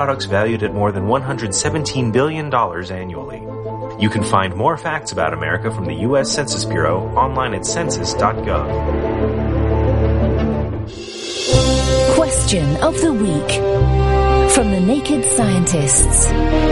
products valued at more than $117 billion annually. You can find more facts about America from the U.S. Census Bureau online at census.gov. Question of the week from the Naked Scientists.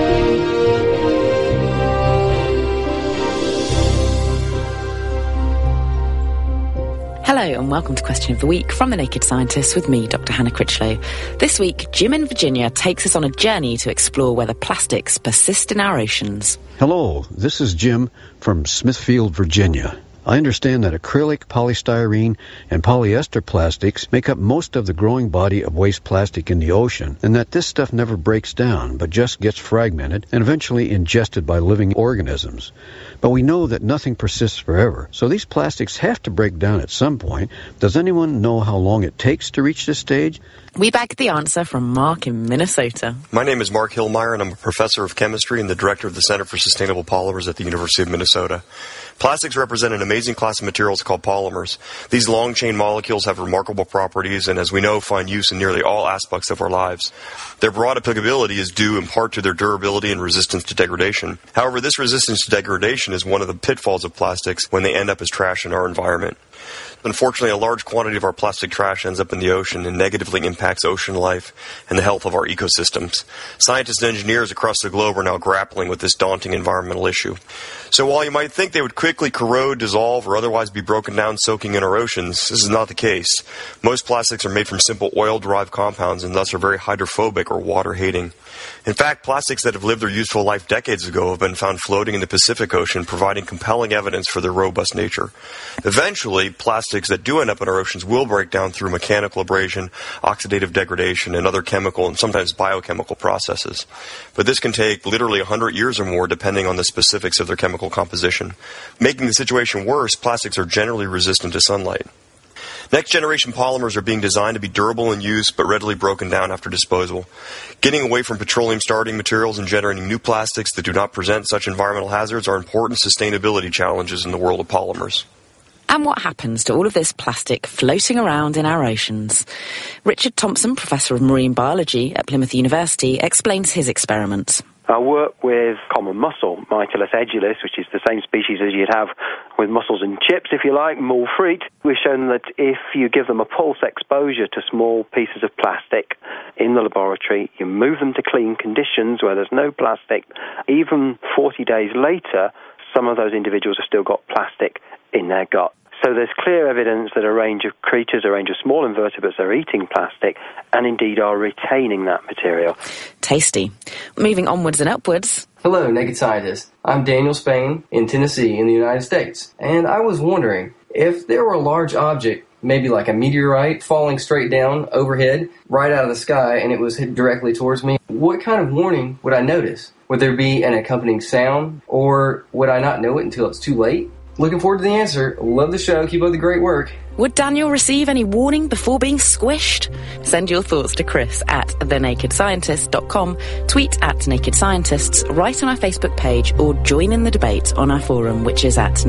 Hello and welcome to Question of the Week from The Naked Scientists with me, Dr. Hannah Critchlow. This week, Jim in Virginia takes us on a journey to explore whether plastics persist in our oceans. Hello, this is Jim from Smithfield, Virginia. I understand that acrylic, polystyrene, and polyester plastics make up most of the growing body of waste plastic in the ocean, and that this stuff never breaks down, but just gets fragmented and eventually ingested by living organisms. But we know that nothing persists forever, so these plastics have to break down at some point. Does anyone know how long it takes to reach this stage? We bag the answer from Mark in Minnesota. My name is Mark Hillmeyer, and I'm a professor of chemistry and the director of the Center for Sustainable Polymers at the University of Minnesota. Plastics represent an amazing class of materials called polymers. These long-chain molecules have remarkable properties and, as we know, find use in nearly all aspects of our lives. Their broad applicability is due in part to their durability and resistance to degradation. However, this resistance to degradation is one of the pitfalls of plastics when they end up as trash in our environment. Unfortunately, a large quantity of our plastic trash ends up in the ocean and negatively impacts ocean life and the health of our ecosystems. Scientists and engineers across the globe are now grappling with this daunting environmental issue. So while you might think they would quickly corrode, dissolve, or otherwise be broken down soaking in our oceans, this is not the case. Most plastics are made from simple oil-derived compounds and thus are very hydrophobic or water-hating. In fact, plastics that have lived their useful life decades ago have been found floating in the Pacific Ocean, providing compelling evidence for their robust nature. Eventually, plastics that do end up in our oceans will break down through mechanical abrasion, oxidative degradation, and other chemical and sometimes biochemical processes. But this can take literally 100 years or more, depending on the specifics of their chemical composition. Making the situation worse, plastics are generally resistant to sunlight. Next-generation polymers are being designed to be durable in use but readily broken down after disposal. Getting away from petroleum starting materials and generating new plastics that do not present such environmental hazards are important sustainability challenges in the world of polymers. And what happens to all of this plastic floating around in our oceans? Richard Thompson, Professor of Marine Biology at Plymouth University, explains his experiments. I work with common mussel, Mytilus edulis, which is the same species as you'd have with mussels and chips, if you like, mulfrite. We've shown that if you give them a pulse exposure to small pieces of plastic in the laboratory, you move them to clean conditions where there's no plastic, even 40 days later, some of those individuals have still got plastic in their gut. So there's clear evidence that a range of creatures, a range of small invertebrates are eating plastic and indeed are retaining that material. Tasty. Moving onwards and upwards. Hello, Naked Scientist. I'm Daniel Spain in Tennessee in the United States. And I was wondering, if there were a large object, maybe like a meteorite, falling straight down overhead, right out of the sky, and it was hit directly towards me, what kind of warning would I notice? Would there be an accompanying sound, or would I not know it until it's too late? Looking forward to the answer. Love the show. Keep up the great work. Would Daniel receive any warning before being squished? Send your thoughts to Chris at thenakedscientist.com, tweet at Naked Scientists, write on our Facebook page, or join in the debate on our forum, which is at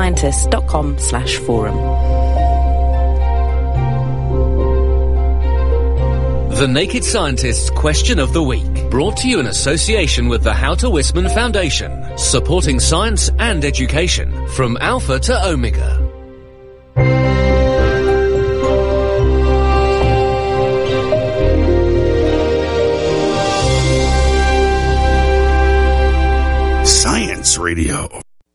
nakedscientists.com/forum. The Naked Scientist's Question of the Week, brought to you in association with the Houter Wisman Foundation, supporting science and education from Alpha to Omega. Science Radio.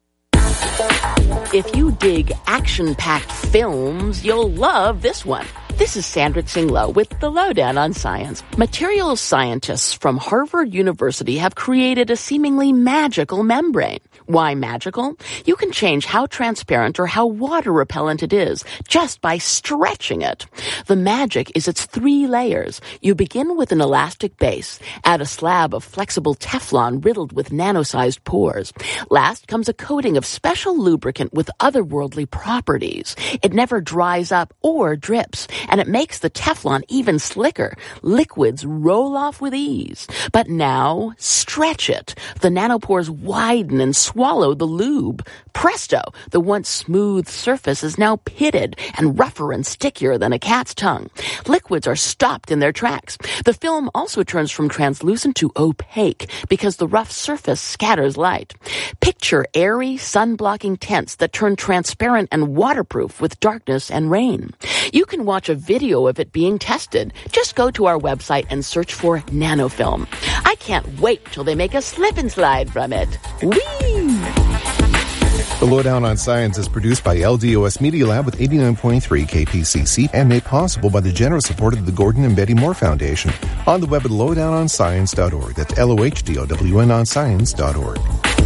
If you dig action-packed films, you'll love this one. This is Sandra Tsinglow with the Lowdown on Science. Materials scientists from Harvard University have created a seemingly magical membrane. Why magical? You can change how transparent or how water repellent it is just by stretching it. The magic is its 3 layers. You begin with an elastic base. Add a slab of flexible Teflon riddled with nano-sized pores. Last comes a coating of special lubricant with otherworldly properties. It never dries up or drips, and it makes the Teflon even slicker. Liquids roll off with ease. But now, stretch it. The nanopores widen and swallow the lube. Presto! The once smooth surface is now pitted and rougher and stickier than a cat's tongue. Liquids are stopped in their tracks. The film also turns from translucent to opaque because the rough surface scatters light. Picture airy, sun-blocking tents that turn transparent and waterproof with darkness and rain. You can watch a video of it being tested. Just go to our website and search for nanofilm. I can't wait till they make a slip and slide from it. Whee! The Lowdown on Science is produced by LDOS Media Lab with 89.3 KPCC and made possible by the generous support of the Gordon and Betty Moore Foundation. On the web at lowdownonscience.org. That's LOHDOWN on science.org.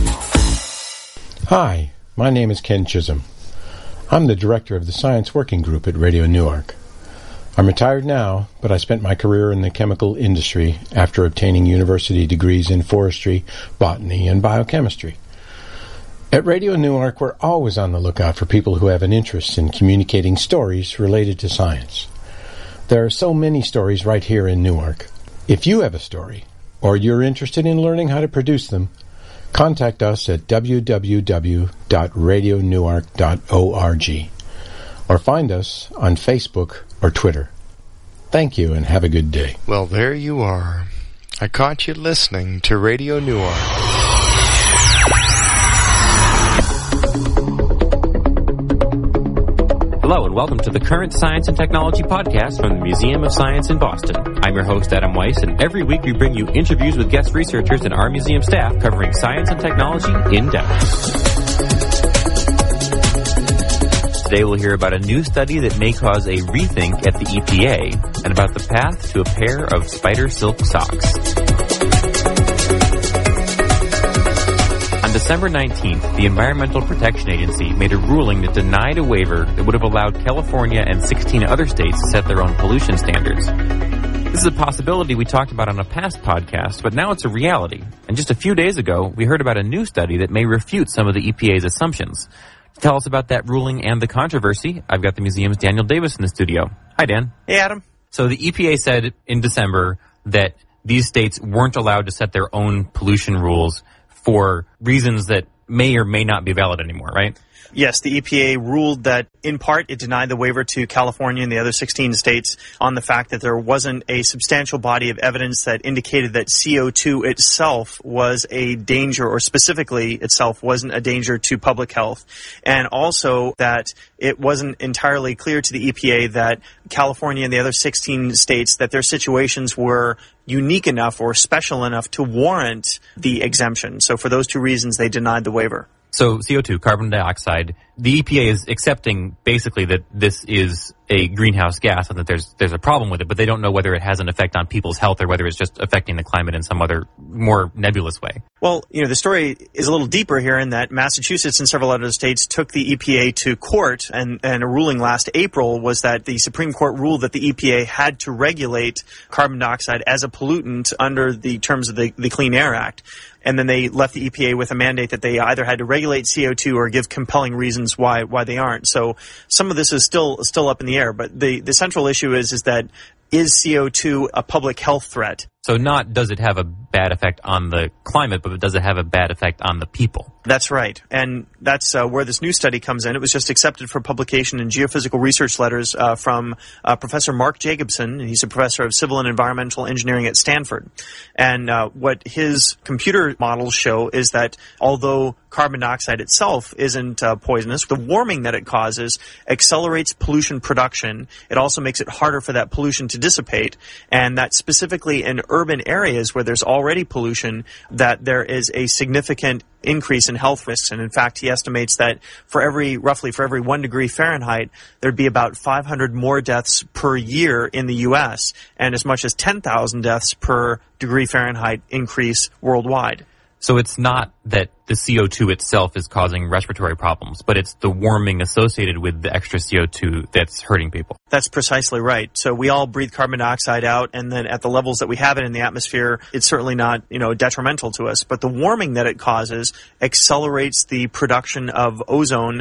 Hi, my name is Ken Chisholm. I'm the director of the Science Working Group at Radio Newark. I'm retired now, but I spent my career in the chemical industry after obtaining university degrees in forestry, botany, and biochemistry. At Radio Newark, we're always on the lookout for people who have an interest in communicating stories related to science. There are so many stories right here in Newark. If you have a story, or you're interested in learning how to produce them, contact us at www.radionewark.org or find us on Facebook or Twitter. Thank you and have a good day. Well, there you are. I caught you listening to Radio Newark. Hello and welcome to the Current Science and Technology Podcast from the Museum of Science in Boston. I'm your host, Adam Weiss, and every week we bring you interviews with guest researchers and our museum staff covering science and technology in depth. Today we'll hear about a new study that may cause a rethink at the EPA and about the path to a pair of spider silk socks. On December 19th, the Environmental Protection Agency made a ruling that denied a waiver that would have allowed California and 16 other states to set their own pollution standards. This is a possibility we talked about on a past podcast, but now it's a reality. And just a few days ago, we heard about a new study that may refute some of the EPA's assumptions. To tell us about that ruling and the controversy, I've got the museum's Daniel Davis in the studio. Hi, Dan. Hey, Adam. So the EPA said in December that these states weren't allowed to set their own pollution rules for reasons that may or may not be valid anymore, right? Yes, the EPA ruled that, in part, it denied the waiver to California and the other 16 states on the fact that there wasn't a substantial body of evidence that indicated that CO2 itself was a danger, or specifically itself wasn't a danger to public health. And also that it wasn't entirely clear to the EPA that California and the other 16 states, that their situations were unique enough or special enough to warrant the exemption. So for those two reasons, they denied the waiver. So CO2, carbon dioxide, the EPA is accepting basically that this is a greenhouse gas and that there's a problem with it, but they don't know whether it has an effect on people's health or whether it's just affecting the climate in some other more nebulous way. Well, the story is a little deeper here in that Massachusetts and several other states took the EPA to court, and a ruling last April was that the Supreme Court ruled that the EPA had to regulate carbon dioxide as a pollutant under the terms of the Clean Air Act. And then they left the EPA with a mandate that they either had to regulate CO2 or give compelling reasons why they aren't. So some of this is still up in the air. But the central issue is that is CO2 a public health threat? So not does it have a bad effect on the climate, but does it have a bad effect on the people? That's right. And that's where this new study comes in. It was just accepted for publication in Geophysical Research Letters from Professor Mark Jacobson. He's a professor of civil and environmental engineering at Stanford. And what his computer models show is that although carbon dioxide itself isn't poisonous, the warming that it causes accelerates pollution production. It also makes it harder for that pollution to dissipate. And that specifically in urban areas where there's already pollution, that there is a significant increase in health risks. And in fact, he estimates that roughly for every 1 degree Fahrenheit, there'd be about 500 more deaths per year in the U.S. and as much as 10,000 deaths per degree Fahrenheit increase worldwide. So it's not that the CO2 itself is causing respiratory problems, but it's the warming associated with the extra CO2 that's hurting people. That's precisely right. So we all breathe carbon dioxide out, and then at the levels that we have it in the atmosphere, it's certainly not, detrimental to us. But the warming that it causes accelerates the production of ozone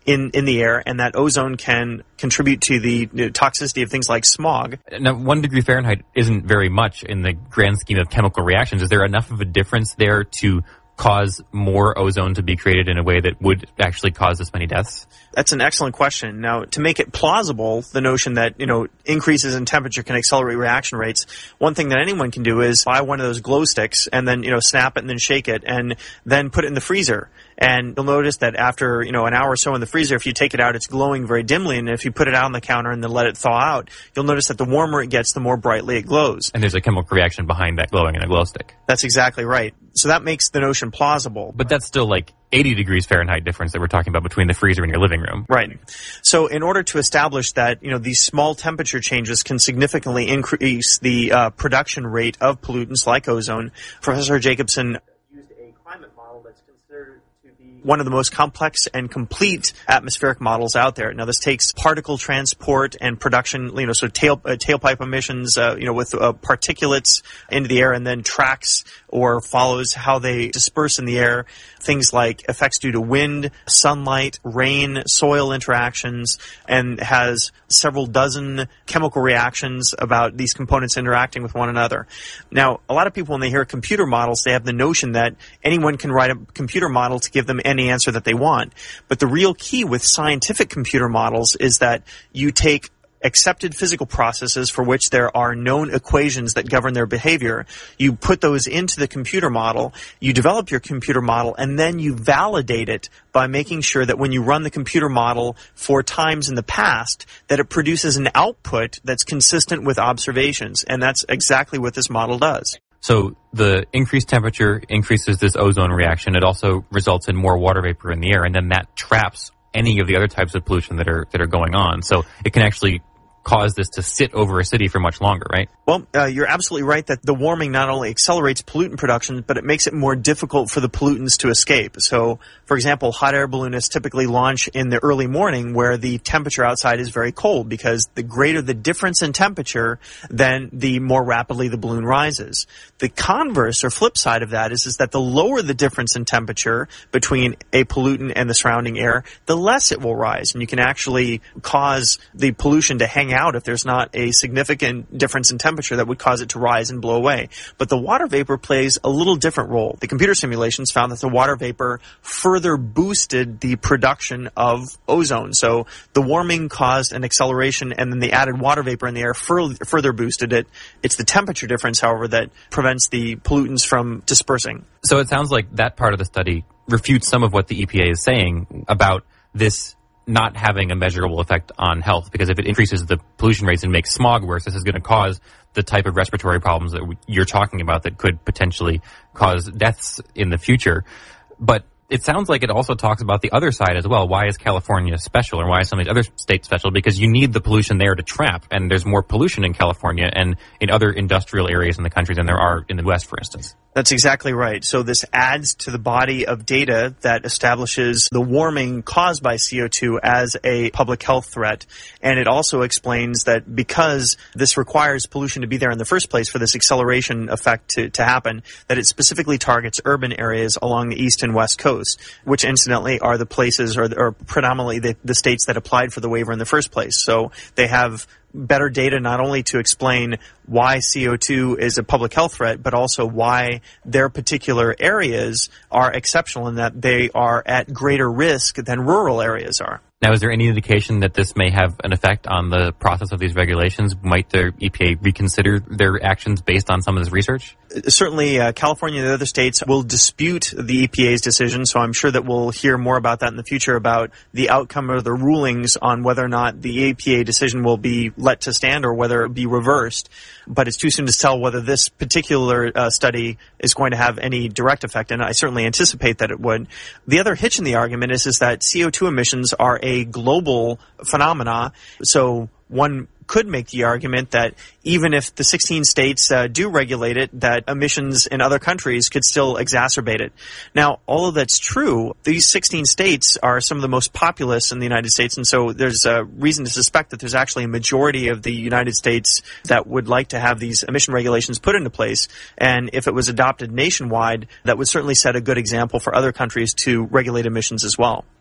in the air, and that ozone can contribute to the toxicity of things like smog. Now, 1 degree Fahrenheit isn't very much in the grand scheme of chemical reactions. Is there enough of a difference there to cause more ozone to be created in a way that would actually cause this many deaths? That's an excellent question. Now, to make it plausible, the notion that, increases in temperature can accelerate reaction rates, one thing that anyone can do is buy one of those glow sticks and then, snap it and then shake it and then put it in the freezer. And you'll notice that after, an hour or so in the freezer, if you take it out, it's glowing very dimly. And if you put it out on the counter and then let it thaw out, you'll notice that the warmer it gets, the more brightly it glows. And there's a chemical reaction behind that glowing in a glow stick. That's exactly right. So that makes the notion plausible. But that's still like 80 degrees Fahrenheit difference that we're talking about between the freezer and your living room. Right. So in order to establish that, these small temperature changes can significantly increase the production rate of pollutants like ozone, Professor Jacobson used a climate model that's considered to be one of the most complex and complete atmospheric models out there. Now, this takes particle transport and production, so tailpipe emissions, with particulates into the air, and then tracks or follows how they disperse in the air, things like effects due to wind, sunlight, rain, soil interactions, and has several dozen chemical reactions about these components interacting with one another. Now, a lot of people, when they hear computer models, they have the notion that anyone can write a computer model to give them any answer that they want. But the real key with scientific computer models is that you take accepted physical processes for which there are known equations that govern their behavior. You put those into the computer model, you develop your computer model, and then you validate it by making sure that when you run the computer model 4 times in the past, that it produces an output that's consistent with observations. And that's exactly what this model does. So the increased temperature increases this ozone reaction. It also results in more water vapor in the air, and then that traps any of the other types of pollution that are going on. So it can actually cause this to sit over a city for much longer, right? Well, you're absolutely right that the warming not only accelerates pollutant production, but it makes it more difficult for the pollutants to escape. So, for example, hot air balloonists typically launch in the early morning where the temperature outside is very cold, because the greater the difference in temperature, then the more rapidly the balloon rises. The converse or flip side of that is that the lower the difference in temperature between a pollutant and the surrounding air, the less it will rise. And you can actually cause the pollution to hang out if there's not a significant difference in temperature that would cause it to rise and blow away. But the water vapor plays a little different role. The computer simulations found that the water vapor further boosted the production of ozone. So the warming caused an acceleration, and then the added water vapor in the air further boosted it. It's the temperature difference, however, that prevents the pollutants from dispersing. So it sounds like that part of the study refutes some of what the EPA is saying about this not having a measurable effect on health, because if it increases the pollution rates and makes smog worse, this is going to cause the type of respiratory problems that you're talking about that could potentially cause deaths in the future. But it sounds like it also talks about the other side as well. Why is California special, or why is some of these other states special? Because you need the pollution there to trap, and there's more pollution in California and in other industrial areas in the country than there are in the West, for instance. That's exactly right. So this adds to the body of data that establishes the warming caused by CO2 as a public health threat. And it also explains that because this requires pollution to be there in the first place for this acceleration effect to happen, that it specifically targets urban areas along the east and west coast, which incidentally are the places or predominantly the states that applied for the waiver in the first place. So they have better data not only to explain why CO2 is a public health threat, but also why their particular areas are exceptional in that they are at greater risk than rural areas are. Now, is there any indication that this may have an effect on the process of these regulations? Might the EPA reconsider their actions based on some of this research? Certainly, California and the other states will dispute the EPA's decision, so I'm sure that we'll hear more about that in the future, about the outcome of the rulings on whether or not the EPA decision will be let to stand or whether it be reversed. But it's too soon to tell whether this particular study is going to have any direct effect, and I certainly anticipate that it would. The other hitch in the argument is that CO2 emissions are a global phenomena, so one could make the argument that even if the 16 states do regulate it, that emissions in other countries could still exacerbate it. Now, all of that's true. These 16 states are some of the most populous in the United States, and so there's a reason to suspect that there's actually a majority of the United States that would like to have these emission regulations put into place. And if it was adopted nationwide, that would certainly set a good example for other countries to regulate emissions as well.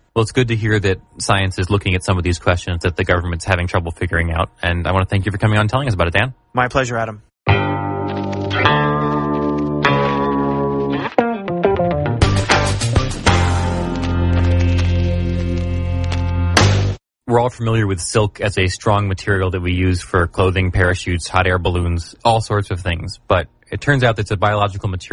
Well, it's good to hear that science is looking at some of these questions that the government's having trouble figuring out. And I want to thank you for coming on and telling us about it, Dan. My pleasure, Adam. We're all familiar with silk as a strong material that we use for clothing, parachutes, hot air balloons, all sorts of things. But it turns out that it's a biological material